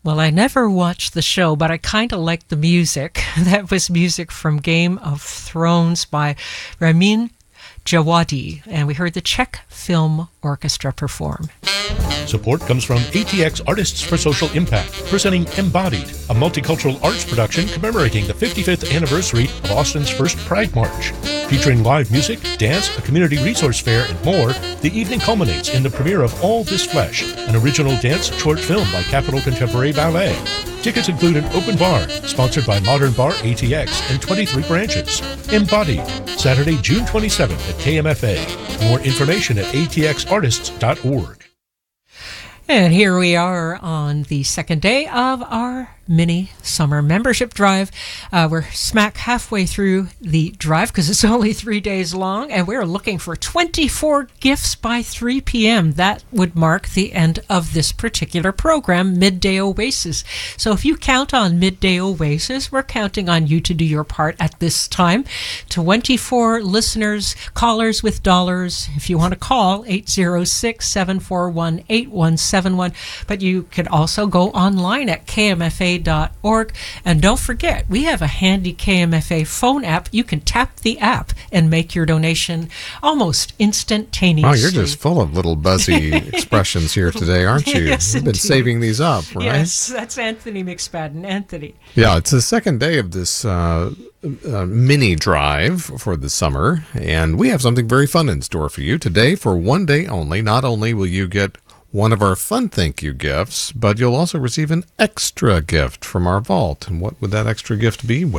Well, I never watched the show, but I kind of liked the music. That was music from Game of Thrones by Ramin Djawadi, and we heard the Czech Film Orchestra perform. Support comes from ATX Artists for Social Impact, presenting Embodied, a multicultural arts production commemorating the 55th anniversary of Austin's first Pride March. Featuring live music, dance, a community resource fair, and more, the evening culminates in the premiere of All This Flesh, an original dance short film by Capitol Contemporary Ballet. Tickets include an open bar, sponsored by Modern Bar ATX and 23 branches. Embodied, Saturday, June 27th at KMFA. More information at atxartists.org. And here we are on the second day of our mini summer membership drive. We're smack halfway through the drive because it's only 3 days long, and we're looking for 24 gifts by 3 p.m. That would mark the end of this particular program, Midday Oasis. So if you count on Midday Oasis, we're counting on you to do your part at this time. 24 listeners, callers with dollars. If you want to call, 806-741-8171. But you could also go online at KMFA.org. And don't forget, we have a handy KMFA phone app. You can tap the app and make your donation almost instantaneously. Oh, you're just full of little buzzy expressions here today, aren't you? Yes, You've been saving these up, right? Yes, that's Anthony McSpadden. Anthony. Yeah, it's the second day of this mini drive for the summer, and we have something very fun in store for you today. For one day only, not only will you get one of our fun thank you gifts, but you'll also receive an extra gift from our vault. And what would that extra gift be?